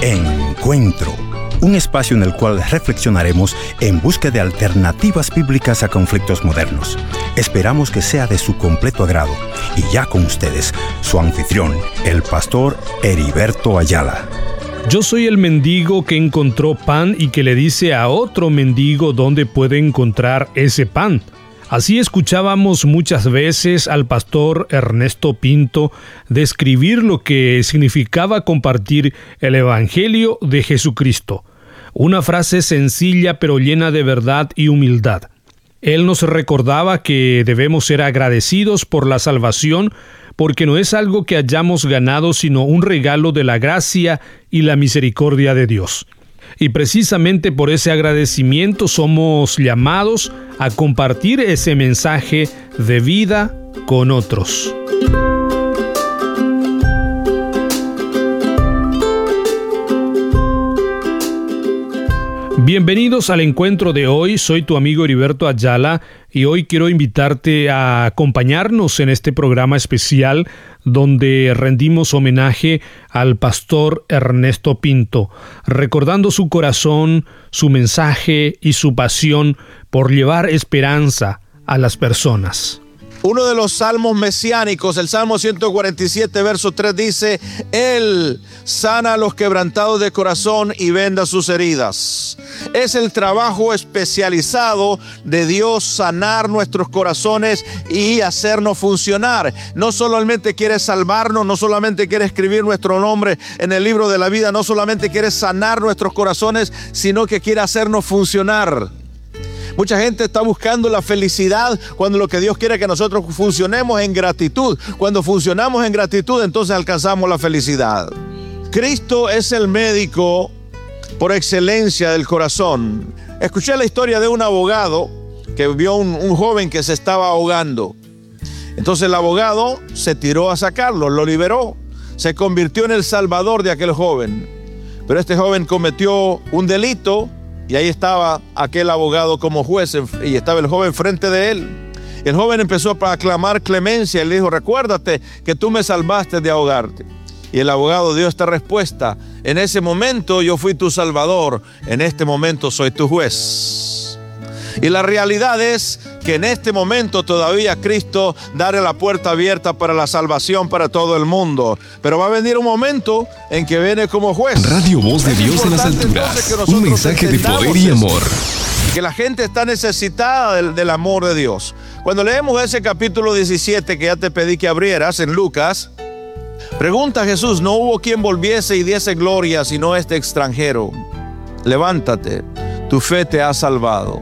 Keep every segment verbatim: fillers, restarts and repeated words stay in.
Encuentro, un espacio en el cual reflexionaremos en busca de alternativas bíblicas a conflictos modernos. Esperamos que sea de su completo agrado. Y ya con ustedes, su anfitrión, el pastor Heriberto Ayala. Yo soy el mendigo que encontró pan y que le dice a otro mendigo dónde puede encontrar ese pan. Así escuchábamos muchas veces al pastor Ernesto Pinto describir lo que significaba compartir el Evangelio de Jesucristo. Una frase sencilla pero llena de verdad y humildad. Él nos recordaba que debemos ser agradecidos por la salvación, porque no es algo que hayamos ganado, sino un regalo de la gracia y la misericordia de Dios. Y precisamente por ese agradecimiento somos llamados a compartir ese mensaje de vida con otros. Bienvenidos al encuentro de hoy, soy tu amigo Heriberto Ayala y hoy quiero invitarte a acompañarnos en este programa especial donde rendimos homenaje al pastor Ernesto Pinto, recordando su corazón, su mensaje y su pasión por llevar esperanza a las personas. Uno de los salmos mesiánicos, el Salmo ciento cuarenta y siete, verso tres, dice: Él sana a los quebrantados de corazón y venda sus heridas. Es el trabajo especializado de Dios sanar nuestros corazones y hacernos funcionar. No solamente quiere salvarnos, no solamente quiere escribir nuestro nombre en el libro de la vida, no solamente quiere sanar nuestros corazones, sino que quiere hacernos funcionar. Mucha gente está buscando la felicidad cuando lo que Dios quiere es que nosotros funcionemos en gratitud. Cuando funcionamos en gratitud, entonces alcanzamos la felicidad. Cristo es el médico por excelencia del corazón. Escuché la historia de un abogado que vio un, un joven que se estaba ahogando. Entonces el abogado se tiró a sacarlo, lo liberó, se convirtió en el salvador de aquel joven. Pero este joven cometió un delito. Y ahí estaba aquel abogado como juez y estaba el joven frente de él. El joven empezó a aclamar clemencia y le dijo: recuérdate que tú me salvaste de ahogarte. Y el abogado dio esta respuesta: en ese momento yo fui tu salvador, en este momento soy tu juez. Y la realidad es que en este momento todavía Cristo dará la puerta abierta para la salvación para todo el mundo. Pero va a venir un momento en que viene como juez. Radio Voz de Dios en las alturas. Un mensaje de poder y amor. Que la gente está necesitada del, del amor de Dios. Cuando leemos ese capítulo diecisiete que ya te pedí que abrieras en Lucas, pregunta a Jesús: no hubo quien volviese y diese gloria sino este extranjero. Levántate, tu fe te ha salvado.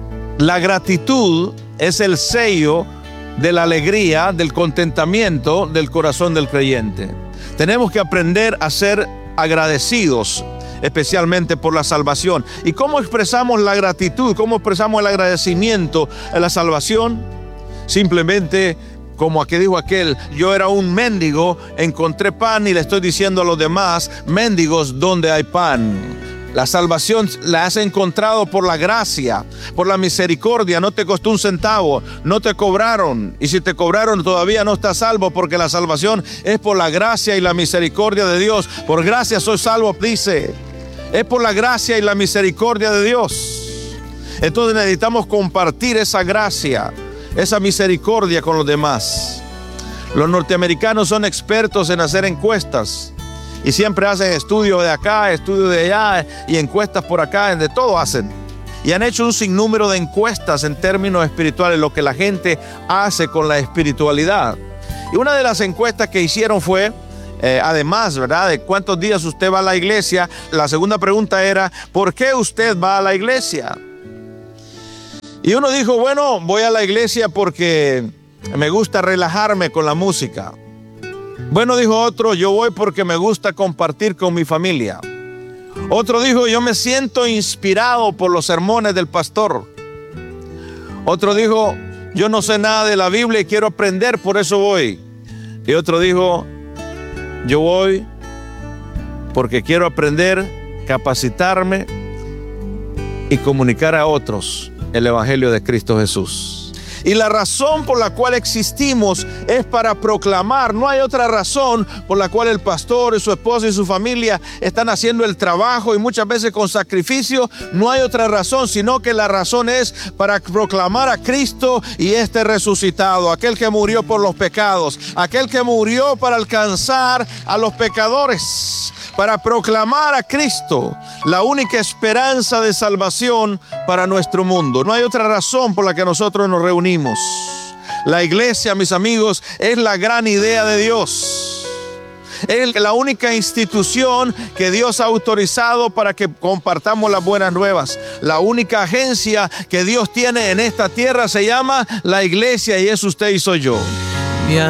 La gratitud es el sello de la alegría, del contentamiento del corazón del creyente. Tenemos que aprender a ser agradecidos, especialmente por la salvación. ¿Y cómo expresamos la gratitud? ¿Cómo expresamos el agradecimiento a la salvación? Simplemente, como aquí dijo aquel: yo era un mendigo, encontré pan y le estoy diciendo a los demás: mendigos, ¿dónde hay pan? La salvación la has encontrado por la gracia, por la misericordia. No te costó un centavo, no te cobraron. Y si te cobraron, todavía no estás salvo, porque la salvación es por la gracia y la misericordia de Dios. Por gracia soy salvo, dice. Es por la gracia y la misericordia de Dios. Entonces necesitamos compartir esa gracia, esa misericordia con los demás. Los norteamericanos son expertos en hacer encuestas. Y siempre hacen estudios de acá, estudios de allá y encuestas por acá, de todo hacen. Y han hecho un sinnúmero de encuestas en términos espirituales, lo que la gente hace con la espiritualidad. Y una de las encuestas que hicieron fue, eh, además, ¿verdad?, de cuántos días usted va a la iglesia, la segunda pregunta era: ¿por qué usted va a la iglesia? Y uno dijo: bueno, voy a la iglesia porque me gusta relajarme con la música. Bueno, dijo otro: yo voy porque me gusta compartir con mi familia. Otro dijo: yo me siento inspirado por los sermones del pastor. Otro dijo: yo no sé nada de la Biblia y quiero aprender, por eso voy. Y otro dijo: yo voy porque quiero aprender, capacitarme y comunicar a otros el Evangelio de Cristo Jesús. Y la razón por la cual existimos es para proclamar. No hay otra razón por la cual el pastor y su esposa y su familia están haciendo el trabajo, y muchas veces con sacrificio. No hay otra razón, sino que la razón es para proclamar a Cristo y este resucitado, aquel que murió por los pecados, aquel que murió para alcanzar a los pecadores, para proclamar a Cristo, la única esperanza de salvación para nuestro mundo. No hay otra razón por la que nosotros nos reunimos. La iglesia, mis amigos, es la gran idea de Dios. Es la única institución que Dios ha autorizado para que compartamos las buenas nuevas. La única agencia que Dios tiene en esta tierra se llama la iglesia, y es usted y soy yo.